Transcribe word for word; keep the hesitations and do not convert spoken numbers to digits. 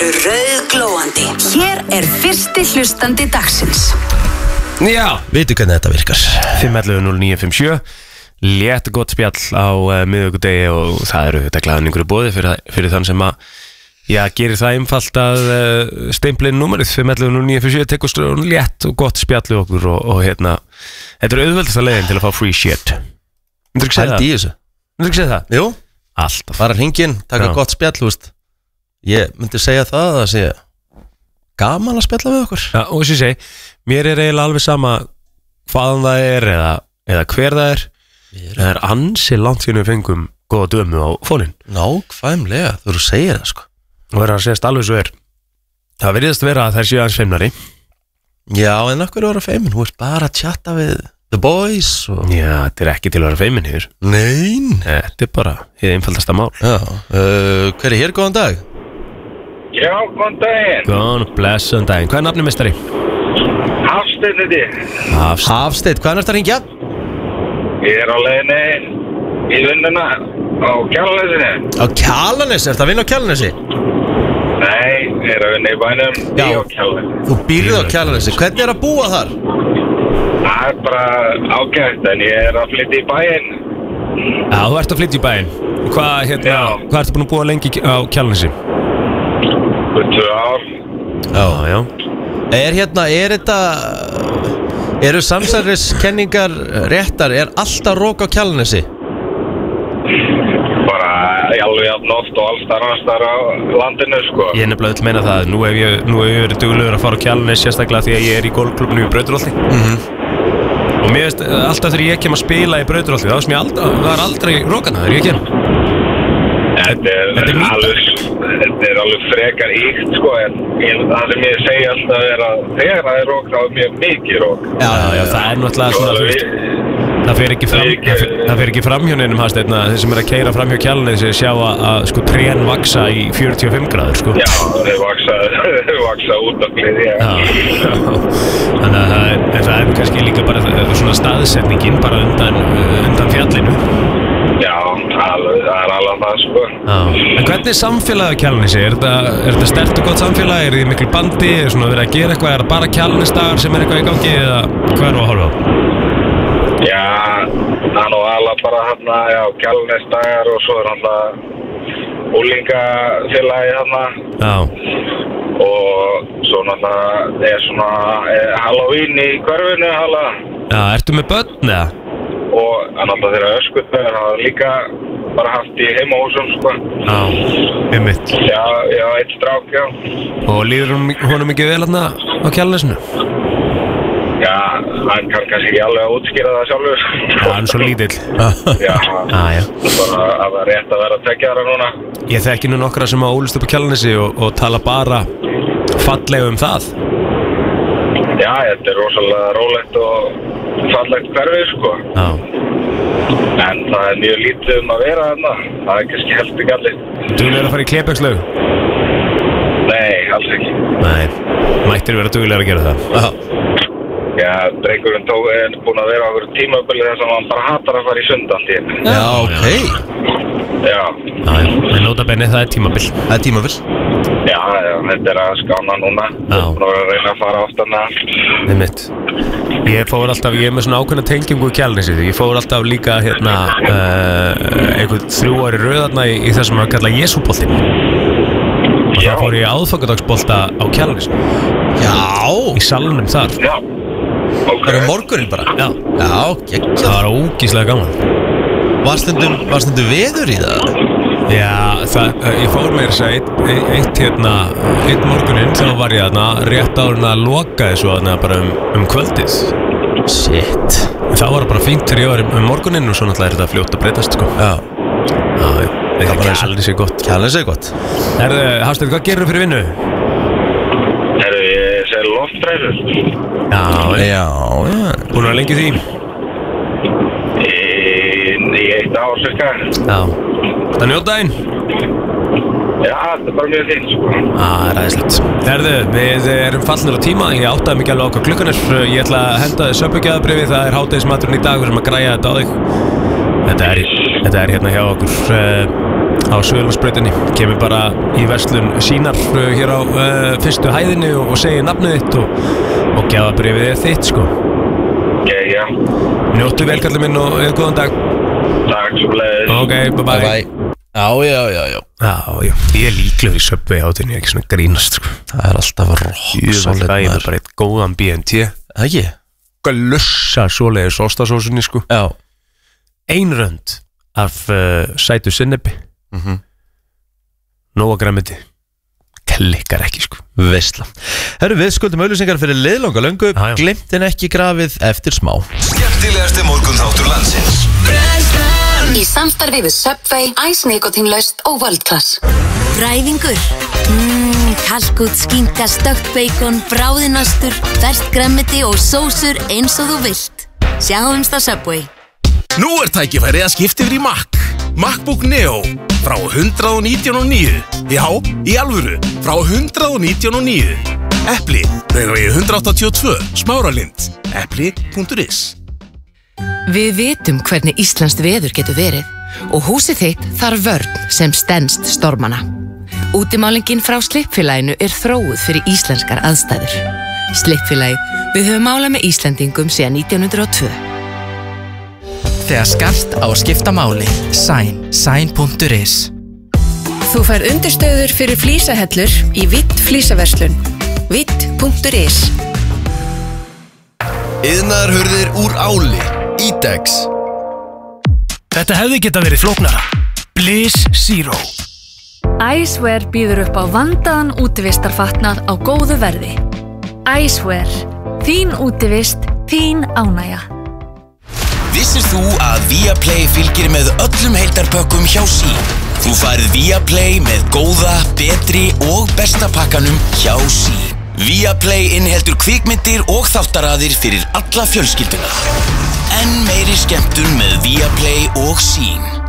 eru rauðglóandi. Hér er fyrsti hlustandi dagsins. Já, veitu hvernig þetta virkar. fimm ellefu núll níu fimm sjö. Létt gott spjall á uh, miðvikudegi og það eru þetta glaðningur í boði fyrir, fyrir þann sem að já, gerir það einfalt að uh, steimplinn númerið fimm ellefu núll níu fimm sjö tekur ströðun létt og gott spjallu okkur og, og hérna, þetta er auðveldasta leiðin til að fá free shit. Myndur ekki segja það? Í þessu. Myndur ekki segja það? Jú, alltaf. Bara hringinn, taka Já. gott spjall, þú veist. Ég myndi segja það að það sé gaman að spjalla við okkur. Já, og þess að segi, mér er eiginlega alveg sama hvaðan það er eða, eða hver það er. Það er ansi langt síðan við fengum góða dömu á fónin. Nákvæmlega, þú eru að segja það sko. Og verður að segja alveg svo er. Það verðist að vera að þær séu aðeins feimnari. Já, en okkur er að vera feimin. Þú ert bara að chatta við the boys og... Já, þetta er ekki til að vera feimin hér. Nein. Þetta er bara hið einfaldasta mál. Já, uh, hver er hér, góðan dag? Já, góðan daginn. Góðan, blessan daginn. Hvað er nafnið meistari? Hafsteinn er þið. Hafsteinn. Hafsteinn, hvað er þetta að ringja? Ég er á leiðinni í vinnuna á Kjalarnesinu. Á Kjalarnesi, ert það að vinna á Kjalarnesi? Nei, ég er að vinna í bænum Já. í á Kjalarnesi. Þú býrð á Kjalarnesi, hvernig er að búa þar? Það er bara ágætt, en ég er að flytja í bæinn. Já, þú ert að flytja í bæinn. Hvað, hérna, Já. hvað ertu búin að búa lengi á Kjalarnesi? For tvö ár. Já, já. Er hérna, er þetta... Eru samsæriskenningar réttar? Er alltaf rók á Kjalarnesi? Bara í alveg jafn oft og alls þar annars þar á landinu, sko. Ég er nefnilega vil meina það. Nú hef ég, nú hef ég verið duglegur að fara á Kjalarnes sérstaklega því að ég er í golfklubinu í Brautarholti. Mhm. Og mér veist, alltaf þegar ég kem að spila í Brautarholti, þá veist mér aldrei, það er aldrei rókana þegar ég kem. Þetta er, Þetta er mýta. alveg, þetta er alveg frekar íkt, sko, en ég, það sem ég segi alltaf er að þegar það er rók, þá er mjög mikið rók. Já, já, það er náttúrulega svona, þú veist, það fer ekki fram, það fer, það fer ekki fram hjá neinum Hafsteinn, þeir sem er að keyra fram hjá Kjalarnesi sjá að, að sko trén vaksa í fjörutíu og fimm gráður, sko. Já, þau vaksa, þau vaksa út á gliði, já. Já, þannig að það er, en það er kannski líka bara svona staðsetningin bara undan, undan fjallinu. Já, alveg, það er alveg það, sko. Já. En hvernig er samfélagið á Kjalarnesi? Er þetta, er þetta sterkt og gott samfélag? Er þið miklu bandi? Er svona verið að gera eitthvað? Er það bara Kjalarnesdagar sem er eitthvað í gangi? Eða hvað er það að horfa á? Já, það er nú alveg bara hérna, já, Kjalarnesdagar og svo er hérna úlingafélagi hérna. Já. Og svo náttúrulega er svona er Halloween í hverfinu, hala. Já, ertu með börn eða? Og náttúrulega þeirra öskutöður hafa líka bara haft í heimahúsum, sko. Já, einmitt. Já, já, eitt strák, já. Og líður honum ekki vel hérna á Kjalarnesinu? Já, hann kann kannski ekki alveg að útskýra það sjálfur. Já, hann er svo lítill. Já, Já, já. bara að það er rétt að vera að tekja þarna núna. Ég þekki nú nokkra sem að ólist upp á Kjalarnesi og, og tala bara fallega um það. Já, þetta er rosalega rólegt og fallegt hverfi, sko. Já. En það er mjög lítið um að vera þarna. Það er kannski helst ekki allir. Duglegur að fara í Klébergslaug? Nei, alls ekki. Nei, mættir vera duglegur að gera það. Já. Já, drengurinn tók er búinn að vera á einhverju tímabili þess að hann bara hatar að fara í sund allt í einu. Já, ok. Já. Já, já, en nota benni það er tímabil. Það er tímabil. Já, já, þetta er að skána núna. Já. Nú er að reyna að fara áttan að. Einmitt. Ég fór alltaf, ég er með svona ákveðna tengingu í Kjalarnesi. Ég fór alltaf líka hérna uh, einhvern þrjú ári rauðarna í, í það sem að kalla Jesúboltinn. Og Já. það fór ég aðfangadagsbolta á Kjalarnesi. Já. Í salnum þar. Já. Ok. Það eru morguninn bara. Já. Já, geggjað. Það var ógíslega gaman. Var stundum, var stundum veður í það? Já, það, ég fór mér þess að eitt, eitt hérna, eitt morguninn þá var ég þarna rétt áður en að loka þessu þarna bara um, um kvöldið. Shit. En það var bara fínt þegar ég var um, um morguninn og svo náttúrulega er þetta fljótt að breytast, sko. Já. Já, já, það er Kjalarnesi er gott. Kjalarnesi er gott. Herðu, Hafsteinn, hvað gerirðu fyrir vinnu? Herru, ég segi loftræður. Já, Já, já. búin að vera lengi í því? Í, í eitt ár, cirka. Já. Það njóta einn? Já, þetta er bara mjög fint, sko. Á, ræðislegt. Herðu, við erum fallnir á tíma, ég áttaði mikið alveg á hvað klukkan er. Ég ætla að henda þið söpugjaðabrifi, það er hádegismaturinn í dag sem að græja þetta á þig. Þetta er, þetta er hérna hjá okkur uh, á Suðurlandsbrautinni. Kemur bara í verslun sínar uh, hér á uh, fyrstu hæðinni og, og segir nafnið þitt og, og gjafabréfið er þitt sko. Já, já. Njóttu vel kallið minn og eða góðan dag. Takk svo bleið. Ok, bye bye, bye. Já, já, já, já. Já, já, ég er líklegur í Subway átinn, ég er ekki svona grínast sko. Það er alltaf rock solid Það er bara eitt góðan B N T. Það ekki? Glussa svoleiðis ostasósunni sko. Já. Ein rönd af uh, sætu sinnebi, Mhm. nóga græmiti, klikkar ekki sko. Veistla. Herru, við skuldum auðlýsingar fyrir liðlanga löngu. Já, já. Glimt en ekki grafið eftir smá. Skemmtilegasti morgunþáttur landsins. Í samstarfi við Subway, Ice Nikotínlaust og World Class. Ræfingur. Mmm, kalkút, skinka, stökt bacon, bráðinastur, ferskt gremmiti og sósur eins og þú vilt. Sjáumst á Subway. Nú er tækifærið að skipta yfir í Mac. MacBook Neo frá hundrað nítján og níu. Já, í alvöru, frá hundrað nítján og níu. Epli, Laugavegi hundrað áttatíu og tvö, Smáralind. epli punktur is. Við vitum hvernig íslenskt veður getur verið og húsið þitt þarf vörn sem stenst stormana. Útimálingin frá Slippfélaginu er þróuð fyrir íslenskar aðstæður. Slippfélagið, við höfum málað með Íslendingum síðan nítján hundruð og tvö. Þegar skart á að skipta máli, Sæn, sæn punktur is. Þú færð undirstöður fyrir flísahellur í Vitt flísaverslun. Vitt punktur is. Iðnaðarhurðir úr áli. Ídex. Þetta hefði geta verið flóknara. Bliss Zero. Icewear býður upp á vandaðan útivistarfatnað á góðu verði. Icewear. Þín útivist, þín ánægja. Vissir þú að Viaplay fylgir með öllum heildarpökkum hjá Sín? Þú færð Viaplay með góða, betri og besta pakkanum hjá Sín. Viaplay inniheldur kvikmyndir og þáttaraðir fyrir alla fjölskylduna. Enn meiri skemmtun með Viaplay og Sín.